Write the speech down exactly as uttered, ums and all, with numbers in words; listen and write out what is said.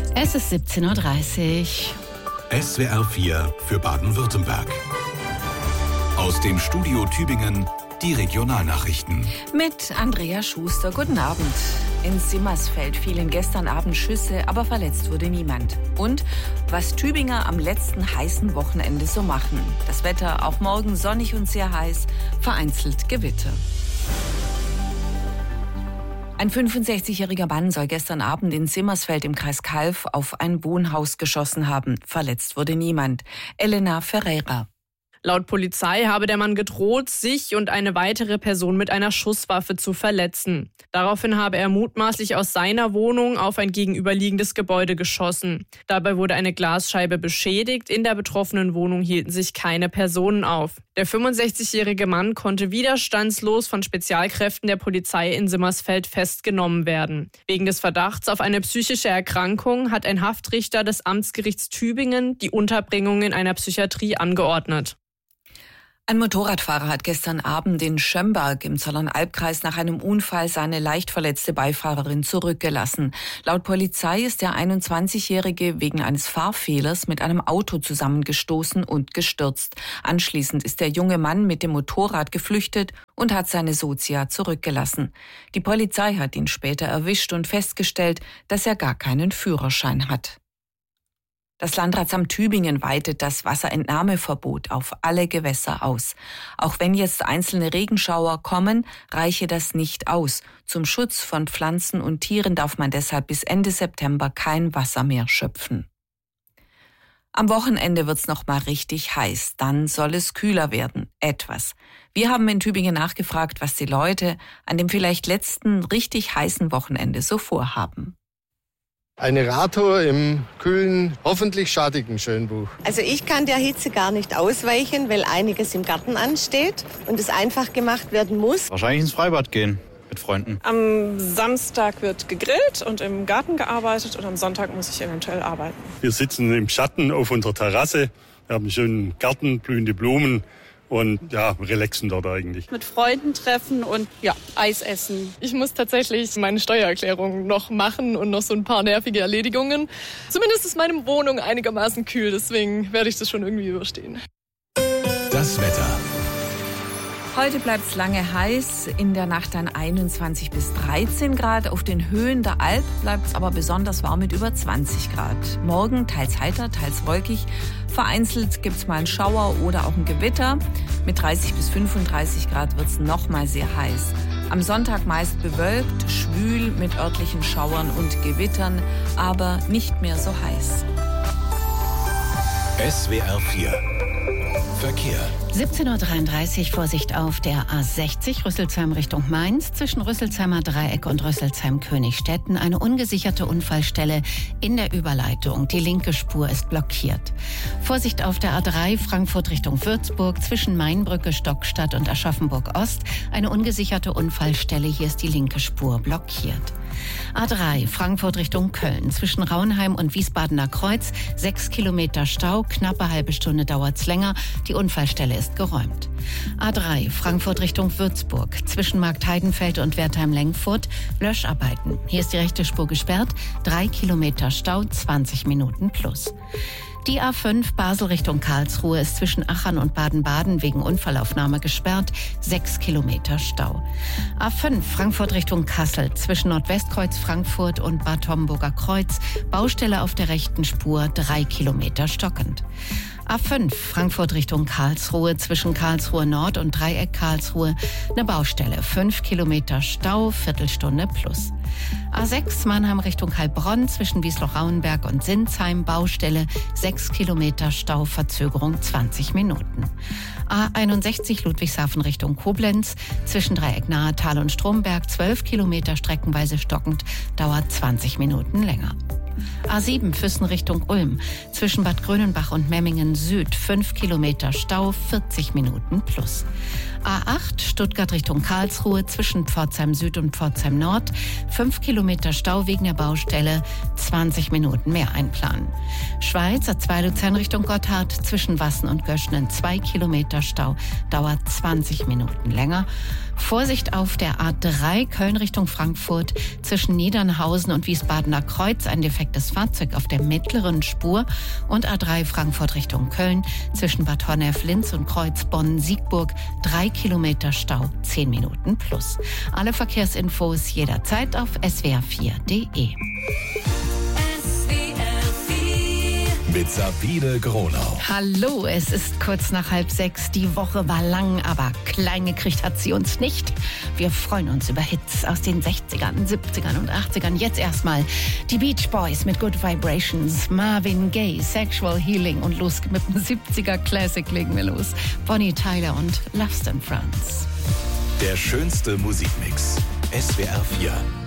Es ist siebzehn Uhr dreißig. S W R vier für Baden-Württemberg. Aus dem Studio Tübingen die Regionalnachrichten. Mit Andrea Schuster. Guten Abend. In Simmersfeld fielen gestern Abend Schüsse, aber verletzt wurde niemand. Und was Tübinger am letzten heißen Wochenende so machen. Das Wetter auch morgen sonnig und sehr heiß, vereinzelt Gewitter. Ein fünfundsechzigjähriger Mann soll gestern Abend in Simmersfeld im Kreis Calw auf ein Wohnhaus geschossen haben. Verletzt wurde niemand. Elena Ferreira. Laut Polizei habe der Mann gedroht, sich und eine weitere Person mit einer Schusswaffe zu verletzen. Daraufhin habe er mutmaßlich aus seiner Wohnung auf ein gegenüberliegendes Gebäude geschossen. Dabei wurde eine Glasscheibe beschädigt. In der betroffenen Wohnung hielten sich keine Personen auf. Der fünfundsechzigjährige Mann konnte widerstandslos von Spezialkräften der Polizei in Simmersfeld festgenommen werden. Wegen des Verdachts auf eine psychische Erkrankung hat ein Haftrichter des Amtsgerichts Tübingen die Unterbringung in einer Psychiatrie angeordnet. Ein Motorradfahrer hat gestern Abend in Schömberg im Zollernalbkreis nach einem Unfall seine leicht verletzte Beifahrerin zurückgelassen. Laut Polizei ist der einundzwanzigjährige wegen eines Fahrfehlers mit einem Auto zusammengestoßen und gestürzt. Anschließend ist der junge Mann mit dem Motorrad geflüchtet und hat seine Sozia zurückgelassen. Die Polizei hat ihn später erwischt und festgestellt, dass er gar keinen Führerschein hat. Das Landratsamt Tübingen weitet das Wasserentnahmeverbot auf alle Gewässer aus. Auch wenn jetzt einzelne Regenschauer kommen, reiche das nicht aus. Zum Schutz von Pflanzen und Tieren darf man deshalb bis Ende September kein Wasser mehr schöpfen. Am Wochenende wird's noch mal richtig heiß. Dann soll es kühler werden. Etwas. Wir haben in Tübingen nachgefragt, was die Leute an dem vielleicht letzten richtig heißen Wochenende so vorhaben. Eine Radtour im kühlen, hoffentlich schattigen Schönbuch. Also ich kann der Hitze gar nicht ausweichen, weil einiges im Garten ansteht und es einfach gemacht werden muss. Wahrscheinlich ins Freibad gehen mit Freunden. Am Samstag wird gegrillt und im Garten gearbeitet und am Sonntag muss ich eventuell arbeiten. Wir sitzen im Schatten auf unserer Terrasse, wir haben einen schönen Garten, blühende Blumen. Und ja, relaxen dort eigentlich. Mit Freunden treffen und ja, Eis essen. Ich muss tatsächlich meine Steuererklärung noch machen und noch so ein paar nervige Erledigungen. Zumindest ist meine Wohnung einigermaßen kühl, deswegen werde ich das schon irgendwie überstehen. Das Wetter. Heute bleibt es lange heiß, in der Nacht dann einundzwanzig bis dreizehn Grad. Auf den Höhen der Alp bleibt es aber besonders warm mit über zwanzig Grad. Morgen teils heiter, teils wolkig. Vereinzelt gibt es mal einen Schauer oder auch ein Gewitter. Mit dreißig bis fünfunddreißig Grad wird es noch mal sehr heiß. Am Sonntag meist bewölkt, schwül mit örtlichen Schauern und Gewittern, aber nicht mehr so heiß. S W R vier Verkehr. siebzehn Uhr dreiunddreißig, Vorsicht auf der A sechzig, Rüsselsheim Richtung Mainz. Zwischen Rüsselsheimer Dreieck und Rüsselsheim-Königstetten eine ungesicherte Unfallstelle in der Überleitung. Die linke Spur ist blockiert. Vorsicht auf der A drei, Frankfurt Richtung Würzburg. Zwischen Mainbrücke, Stockstadt und Aschaffenburg Ost eine ungesicherte Unfallstelle. Hier ist die linke Spur blockiert. A drei, Frankfurt Richtung Köln. Zwischen Raunheim und Wiesbadener Kreuz sechs Kilometer Stau. Knappe halbe Stunde dauert's länger. Die Unfallstelle ist geräumt. A drei, Frankfurt Richtung Würzburg. Zwischen Marktheidenfeld und Wertheim-Lengfurt Löscharbeiten. Hier ist die rechte Spur gesperrt. Drei Kilometer Stau, zwanzig Minuten plus. Die A fünf Basel Richtung Karlsruhe ist zwischen Achern und Baden-Baden wegen Unfallaufnahme gesperrt. Sechs Kilometer Stau. A fünf Frankfurt Richtung Kassel zwischen Nordwestkreuz Frankfurt und Bad Homburger Kreuz. Baustelle auf der rechten Spur. Drei Kilometer stockend. A fünf Frankfurt Richtung Karlsruhe zwischen Karlsruhe Nord und Dreieck Karlsruhe eine Baustelle. Fünf Kilometer Stau, Viertelstunde plus. A sechs Mannheim Richtung Heilbronn zwischen Wiesloch-Rauenberg und Sinsheim Baustelle. Sechs Kilometer Stau, Verzögerung zwanzig Minuten. A einundsechzig Ludwigshafen Richtung Koblenz zwischen Dreieck Nahetal und Stromberg. Zwölf Kilometer streckenweise stockend, dauert zwanzig Minuten länger. A sieben Füssen Richtung Ulm zwischen Bad Grönenbach und Memmingen Süd fünf Kilometer Stau, vierzig Minuten plus. A acht Stuttgart Richtung Karlsruhe zwischen Pforzheim Süd und Pforzheim Nord fünf Kilometer Stau wegen der Baustelle, zwanzig Minuten mehr einplanen. Schweiz A zwei Luzern Richtung Gotthard zwischen Wassen und Göschnen zwei Kilometer Stau, dauert zwanzig Minuten länger. Vorsicht auf der A drei Köln Richtung Frankfurt zwischen Niedernhausen und Wiesbadener Kreuz ein Defekt defektes Fahrzeug auf der mittleren Spur und A drei Frankfurt Richtung Köln zwischen Bad Honnef, Linz und Kreuz Bonn-Siegburg. Drei Kilometer Stau, zehn Minuten plus. Alle Verkehrsinfos jederzeit auf s w r vier punkt d e. Mit Sabine Gronau. Hallo, es ist kurz nach halb sechs. Die Woche war lang, aber klein gekriegt hat sie uns nicht. Wir freuen uns über Hits aus den sechzigern, siebzigern und achtzigern. Jetzt erstmal die Beach Boys mit Good Vibrations, Marvin Gaye, Sexual Healing und los mit dem siebziger Classic legen wir los. Bonnie Tyler und Lost in France. Der schönste Musikmix. S W R vier.